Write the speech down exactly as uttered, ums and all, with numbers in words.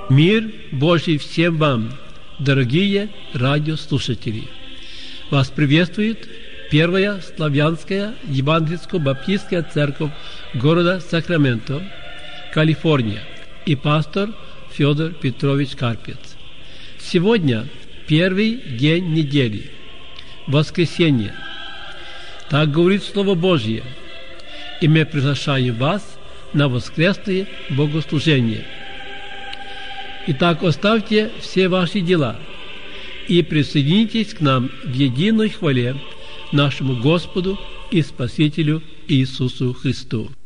Мир Божий всем вам, дорогие радиослушатели! Вас приветствует Первая Славянская Евангельско-Баптистская церковь города Сакраменто, Калифорния, и пастор Федор Петрович Карпец. Сегодня первый день недели, воскресенье. Так говорит Слово Божье, и мы приглашаем вас на воскресное богослужение. Итак, оставьте все ваши дела и присоединитесь к нам в единой хвале нашему Господу и Спасителю Иисусу Христу.